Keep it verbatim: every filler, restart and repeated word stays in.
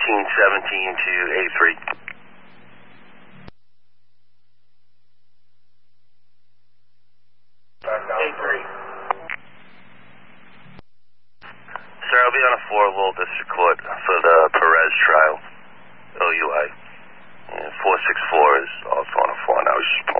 eighteen seventeen to A three. A three. Sir, I'll be on a floor of Lowell District Court for the Perez trial, O U I. And four six four is also on a floor now.